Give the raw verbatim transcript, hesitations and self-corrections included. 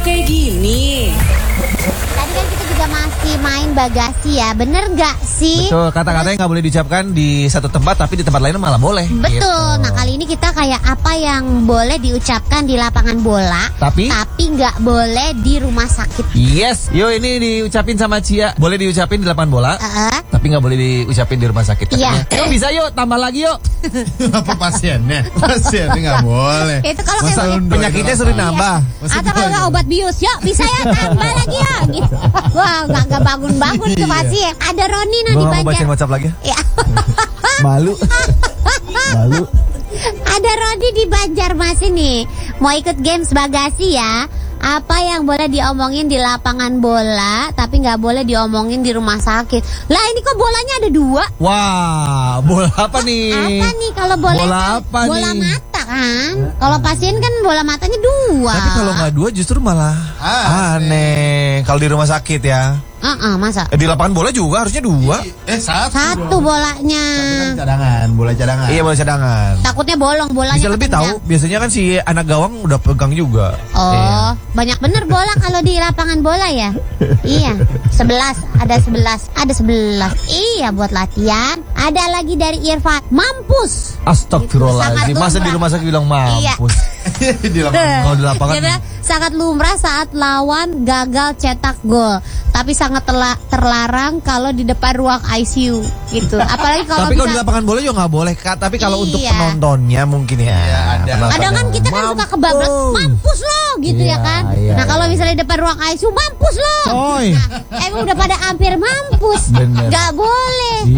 kayak gini. Tadi kan kita juga masih main bagasi ya, bener gak sih? Betul, kata-katanya nggak boleh diucapkan di satu tempat, tapi di tempat lain malah boleh. Betul, gitu. nah kali ini kita kayak apa yang boleh diucapkan di lapangan bola, Tapi? tapi nggak boleh di rumah sakit. Yes, yo ini diucapin sama Cia. Boleh diucapin di lapangan bola, Uh-uh. tapi nggak boleh diucapin di rumah sakit. Iya. Katanya. Yuk bisa yuk, tambah lagi yuk. Apa pasiennya? Pasiennya nggak boleh. Itu kalau Masa kayak untuk Penyakitnya suruh nambah. atau kalau nggak obat bius, yuk bisa ya tambah lagi ya. Gitu. Wah, nggak nggak bangun-bangun tuh pasien. Ada Roni nah Gue di nggak mau bacain Banjar. WhatsApp lagi. Ya. Malu. Malu. Ada Rodi di Banjarmasin nih. Mau ikut games bagasi ya. Apa yang boleh diomongin di lapangan bola, tapi nggak boleh diomongin di rumah sakit. Lah ini kok bolanya ada dua? Wah, bola apa nih? Apa nih kalau boleh? Bola kan apa bola nih? mata kan. Kalau pasien kan bola matanya dua. Tapi kalau nggak dua justru malah Ah, aneh. Kalau di rumah sakit ya. Uh-uh, masa? Eh, di lapangan bola juga harusnya dua. Eh satu. Satu bolanya. Kan cadangan, bola cadangan. Iya, bola cadangan. Takutnya bolong bolanya. Bisa lebih tahu. ketendang. Biasanya kan si anak gawang udah pegang juga. Oh, Iya. banyak bener bola kalau di lapangan bola ya. Iya, sebelas, ada sebelas, ada sebelas. Iya, buat latihan. Ada lagi dari Irfan, mampus. Astagfirullahaladzim. Sangat Masa di lumrah. rumah sakit bilang mampus? Di lapangan. Kalau di lapangan. Gitu, sangat lumrah saat lawan gagal cetak gol, tapi sangat tela- terlarang kalau di depan ruang I C U gitu. Apalagi kalau Tapi kalau di bisa. lapangan bola juga nggak boleh, Kak. Tapi kalau untuk Iya. penontonnya mungkin ya. Iya, ada. Penontonnya. Kadang kan kita kan suka kebablas, Mampus. mampus lo gitu Iya, ya kan. iya, Nah kalau iya. misalnya di depan ruang I C U, mampus lo. Coy. Nah, emang udah pada hampir mampus, Bener. nggak boleh.